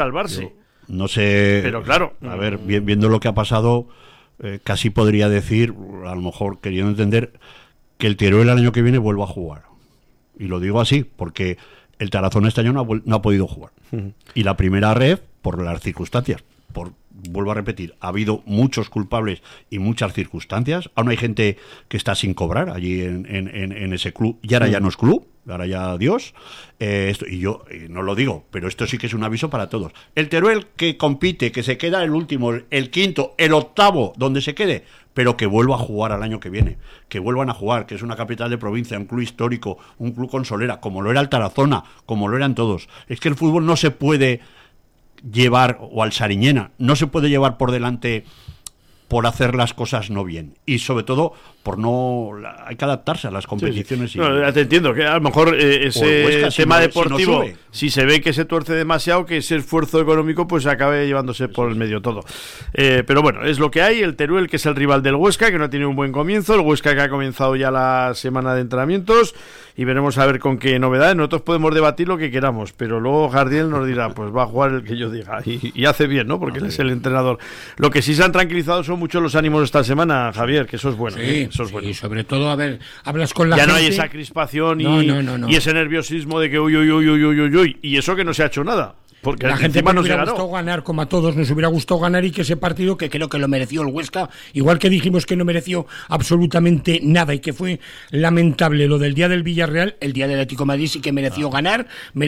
salvarse. No sé, pero claro, a ver, viendo lo que ha pasado, casi podría decir, a lo mejor queriendo entender, que el Teruel el año que viene vuelva a jugar. Y lo digo así, porque el Tarazona este año no ha podido jugar. Y la primera ref, por las circunstancias, vuelvo a repetir, ha habido muchos culpables y muchas circunstancias. Aún hay gente que está sin cobrar allí en ese club, y ahora ya no es club, ahora ya adiós. Y yo no lo digo, pero esto sí que es un aviso para todos. El Teruel que compite, que se queda el último, el quinto, el octavo, donde se quede, pero que vuelva a jugar al año que viene, que vuelvan a jugar, que es una capital de provincia, un club histórico, un club con solera, como lo era el Tarazona, como lo eran todos. Es que el fútbol no se puede llevar, o al Sariñena, no se puede llevar por delante por hacer las cosas no bien, y sobre todo por hay que adaptarse a las competiciones. Sí. No, ya te entiendo, que a lo mejor ese Huesca, tema deportivo, si se ve que se tuerce demasiado, que ese esfuerzo económico pues acabe llevándose por el medio todo. Pero bueno, es lo que hay. El Teruel, que es el rival del Huesca, que no tiene un buen comienzo, el Huesca que ha comenzado ya la semana de entrenamientos, y veremos a ver con qué novedades. Nosotros podemos debatir lo que queramos, pero luego Jardiel nos dirá, pues va a jugar el que yo diga, y hace bien, ¿no? Porque él es el entrenador. Lo que sí se han tranquilizado son mucho los ánimos esta semana, Javier, que eso es bueno. Sí, eso es bueno. Y sobre todo, a ver, hablas con la ya gente. Ya no hay esa crispación y ese nerviosismo de que uy, y eso que no se ha hecho nada. Porque la gente nos hubiera gustado ganar, como a todos nos hubiera gustado ganar, y que ese partido, que creo que lo mereció el Huesca, igual que dijimos que no mereció absolutamente nada y que fue lamentable lo del día del Villarreal, el día del Atlético de Madrid sí que mereció ganar,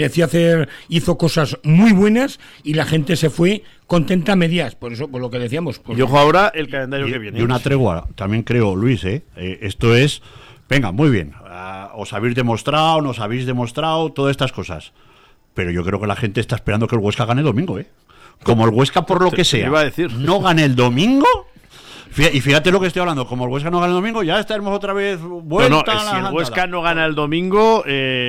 hizo cosas muy buenas, y la gente se fue contenta a medias, por eso, por lo que decíamos. Y ojo ahora el calendario que viene. Y una tregua, también creo, Luis, esto es, venga, muy bien, os habéis demostrado, nos habéis demostrado, todas estas cosas. Pero yo creo que la gente está esperando que el Huesca gane el domingo, Como el Huesca, por lo que sea, iba a decir, no gane el domingo. Y fíjate lo que estoy hablando, como el Huesca no gana el domingo, ya estaremos otra vez vuelta. Si el Huesca no gana el domingo,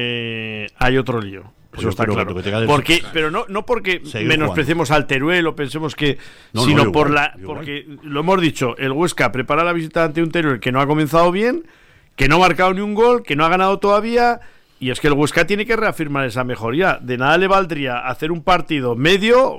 hay otro lío. Eso está claro. Pero no porque menospreciemos al Teruel o pensemos que, sino porque lo hemos dicho, el Huesca prepara la visita ante un Teruel que no ha comenzado bien, que no ha marcado ni un gol, que no ha ganado todavía. Y es que el Huesca tiene que reafirmar esa mejoría. De nada le valdría hacer un partido medio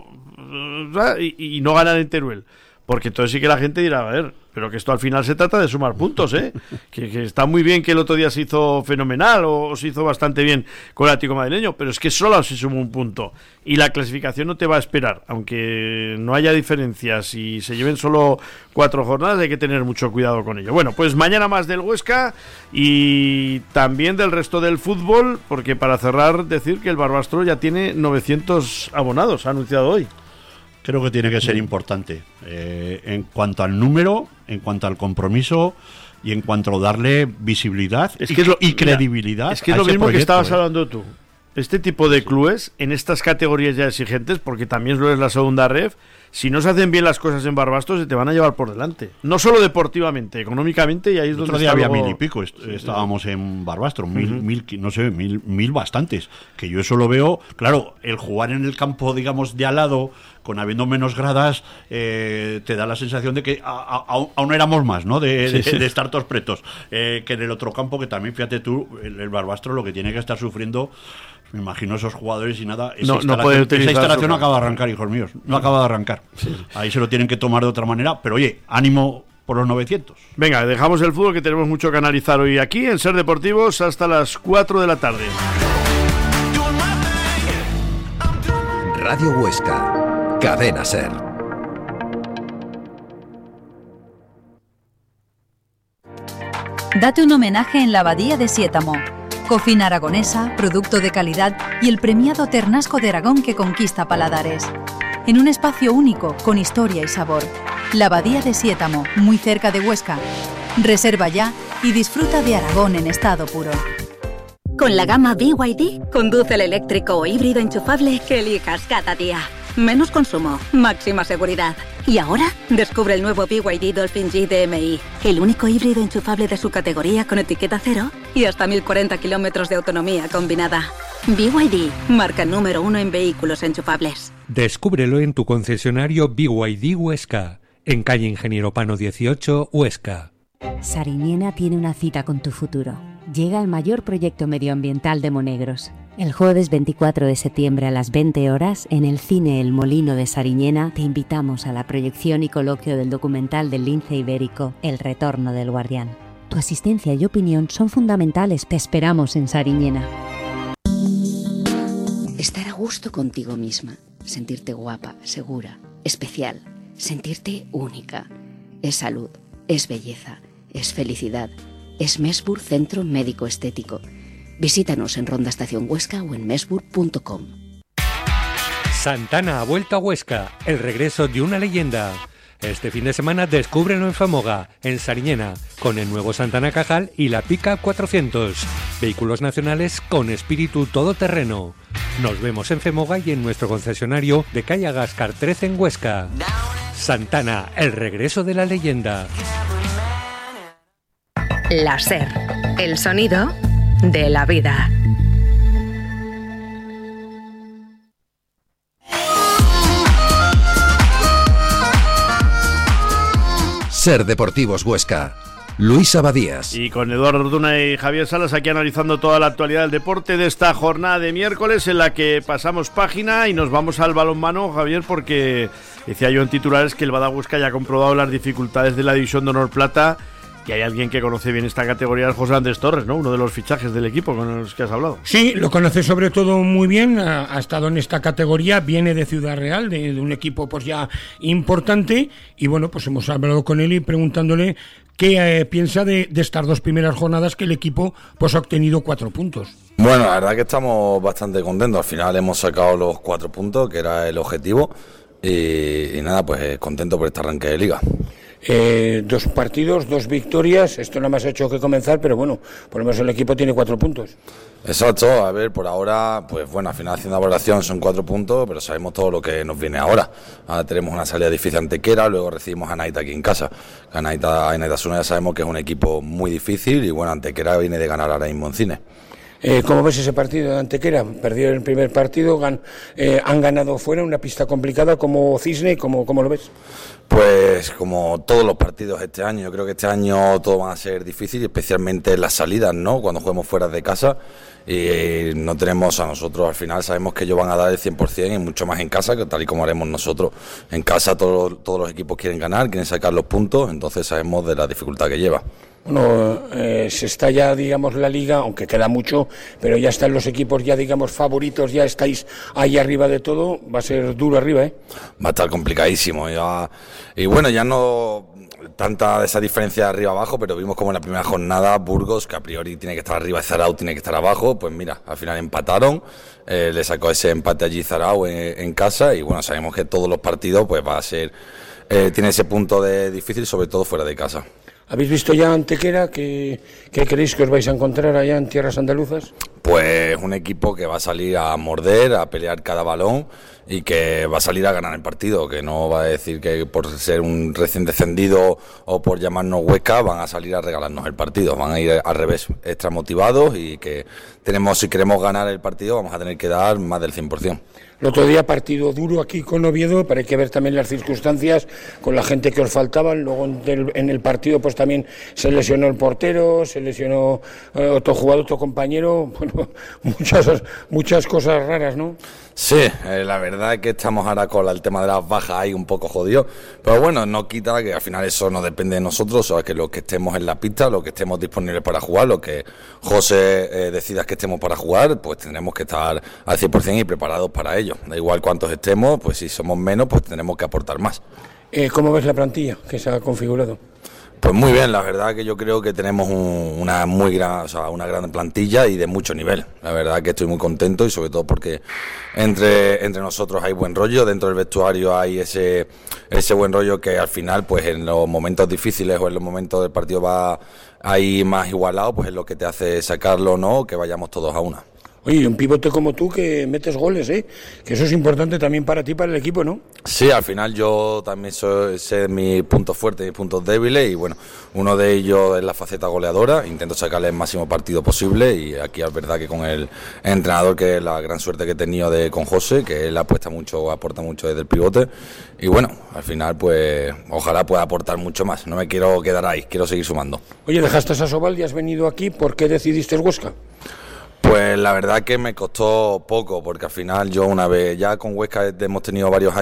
y no ganar en Teruel. Porque entonces sí que la gente dirá, a ver, pero que esto al final se trata de sumar puntos, que está muy bien que el otro día se hizo fenomenal o se hizo bastante bien con el Atlético madrileño, pero es que solo se suma un punto. Y la clasificación no te va a esperar. Aunque no haya diferencias y se lleven solo 4 jornadas, hay que tener mucho cuidado con ello. Bueno, pues mañana más del Huesca y también del resto del fútbol, porque para cerrar, decir que el Barbastro ya tiene 900 abonados, ha anunciado hoy. Creo que tiene que ser importante en cuanto al número, en cuanto al compromiso y en cuanto a darle visibilidad y credibilidad. Es que es lo mismo que estabas hablando tú. Este tipo de clubes, en estas categorías ya exigentes, porque también lo es la segunda ref, si no se hacen bien las cosas en Barbastro, se te van a llevar por delante. No solo deportivamente, económicamente, y ahí es donde otro día había 1000 y pico, estábamos en Barbastro, 1000 bastantes. Que yo eso lo veo, claro, el jugar en el campo, digamos, de al lado, con habiendo menos gradas, te da la sensación de que aún éramos más, ¿no? De estar todos pretos. Que en el otro campo, que también, fíjate tú, el Barbastro lo que tiene que estar sufriendo. Me imagino esos jugadores y nada. Esa instalación no acaba de arrancar, hijos míos. No acaba de arrancar. Sí. Ahí se lo tienen que tomar de otra manera. Pero oye, ánimo por los 900. Venga, dejamos el fútbol, que tenemos mucho que analizar hoy aquí en Ser Deportivos hasta las 4 de la tarde. Radio Huesca, Cadena Ser. Date un homenaje en la Abadía de Siétamo. Cocina aragonesa, producto de calidad y el premiado Ternasco de Aragón que conquista paladares. En un espacio único, con historia y sabor. La Abadía de Siétamo, muy cerca de Huesca. Reserva ya y disfruta de Aragón en estado puro. Con la gama BYD, conduce el eléctrico o híbrido enchufable que elijas cada día. Menos consumo, máxima seguridad. Y ahora, descubre el nuevo BYD Dolphin G DMI, el único híbrido enchufable de su categoría con etiqueta cero y hasta 1040 kilómetros de autonomía combinada. BYD, marca número 1 en vehículos enchufables. Descúbrelo en tu concesionario BYD Huesca, en calle Ingeniero Pano 18, Huesca. Sariñena tiene una cita con tu futuro. Llega el mayor proyecto medioambiental de Monegros. El jueves 24 de septiembre a las 20 horas, en el Cine El Molino de Sariñena, te invitamos a la proyección y coloquio del documental del lince ibérico, El retorno del guardián. Tu asistencia y opinión son fundamentales. Te esperamos en Sariñena. Estar a gusto contigo misma, sentirte guapa, segura, especial, sentirte única. Es salud, es belleza, es felicidad. Es Mesbur Centro Médico Estético. Visítanos en Ronda Estación Huesca o en mesbur.com. Santana ha vuelto a Huesca, el regreso de una leyenda. Este fin de semana descúbrelo en Femoga, en Sariñena, con el nuevo Santana Cajal y la Pica 400. Vehículos nacionales con espíritu todoterreno. Nos vemos en Femoga y en nuestro concesionario de calle Agascar 13 en Huesca. Santana, el regreso de la leyenda. La SER, el sonido de la vida. SER Deportivos Huesca. Luis Abadías. Y con Eduardo Orduna y Javier Salas aquí analizando toda la actualidad del deporte de esta jornada de miércoles en la que pasamos página y nos vamos al balonmano, Javier, porque decía yo en titulares que el Badahuesca ya ha comprobado las dificultades de la División de Honor Plata. Y hay alguien que conoce bien esta categoría, José Andrés Torres, ¿no? Uno de los fichajes del equipo con los que has hablado. Sí, lo conoce sobre todo muy bien, ha estado en esta categoría, viene de Ciudad Real, de un equipo pues ya importante, y bueno, pues hemos hablado con él y preguntándole qué piensa de estas dos primeras jornadas que el equipo pues ha obtenido 4 puntos. Bueno, la verdad que estamos bastante contentos, al final hemos sacado los 4 puntos, que era el objetivo, y nada, pues contento por este arranque de liga. 2 partidos, 2 victorias, esto nada más ha hecho que comenzar, pero bueno, por lo menos el equipo tiene 4 puntos. Exacto, a ver, por ahora, pues bueno, al final haciendo valoración son 4 puntos, pero sabemos todo lo que nos viene ahora. Ahora tenemos una salida difícil ante Antequera, luego recibimos a Naita aquí en casa. A Naitasuna ya sabemos que es un equipo muy difícil y bueno, Antequera viene de ganar ahora mismo en Cine. ¿Cómo ves ese partido de Antequera? Perdieron el primer partido, han ganado fuera, una pista complicada como Cisne, ¿cómo lo ves? Pues como todos los partidos este año, yo creo que este año todo va a ser difícil, especialmente las salidas, ¿no? Cuando juguemos fuera de casa y no tenemos a nosotros, al final sabemos que ellos van a dar el 100% y mucho más en casa, que tal y como haremos nosotros. En casa todos los equipos quieren ganar, quieren sacar los puntos, entonces sabemos de la dificultad que lleva. Bueno, se está ya, digamos, la liga, aunque queda mucho, pero ya están los equipos ya, digamos, favoritos, ya estáis ahí arriba de todo, va a ser duro arriba, ¿eh? Va a estar complicadísimo, ya. Y bueno, ya no tanta de esa diferencia de arriba abajo, pero vimos como en la primera jornada Burgos, que a priori tiene que estar arriba y Zarau tiene que estar abajo, pues mira, al final empataron, le sacó ese empate allí Zarau en casa y bueno, sabemos que todos los partidos pues va a ser, tiene ese punto de difícil, sobre todo fuera de casa. ¿Habéis visto ya Antequera? ¿Qué creéis que os vais a encontrar allá en tierras andaluzas? Pues un equipo que va a salir a morder, a pelear cada balón y que va a salir a ganar el partido, que no va a decir que por ser un recién descendido o por llamarnos Huesca van a salir a regalarnos el partido, van a ir al revés, extra motivados y que si queremos ganar el partido vamos a tener que dar más del 100%. El otro día partido duro aquí con Oviedo, pero hay que ver también las circunstancias con la gente que os faltaban. Luego en el partido pues también se lesionó el portero, se lesionó otro jugador, otro compañero, bueno, muchas cosas raras, ¿no? Sí, la verdad es que estamos ahora con el tema de las bajas ahí un poco jodido, pero bueno, no quita que al final eso no depende de nosotros, o sea, que lo que estemos en la pista, lo que estemos disponibles para jugar, lo que José decida que estemos para jugar, pues tendremos que estar al 100% y preparados para ello. Da igual cuántos estemos, pues si somos menos, pues tenemos que aportar más. ¿Cómo ves la plantilla que se ha configurado? Pues muy bien, la verdad que yo creo que tenemos una gran plantilla y de mucho nivel. La verdad que estoy muy contento y sobre todo porque entre nosotros hay buen rollo, dentro del vestuario hay ese buen rollo que al final pues en los momentos difíciles o en los momentos del partido va ahí más igualado, pues es lo que te hace sacarlo, ¿no? Que vayamos todos a una. Oye, un pivote como tú que metes goles, que eso es importante también para ti, para el equipo, ¿no? Sí, al final yo también sé mis puntos fuertes y mis puntos débiles y bueno, uno de ellos es la faceta goleadora, intento sacarle el máximo partido posible y aquí es verdad que con el entrenador, que es la gran suerte que he tenido con José, que él aporta mucho desde el pivote y bueno, al final pues ojalá pueda aportar mucho más, no me quiero quedar ahí, quiero seguir sumando. Oye, dejaste a Soval y has venido aquí, ¿por qué decidiste el Huesca? Pues la verdad que me costó poco, porque al final yo una vez, ya con Huesca hemos tenido varios años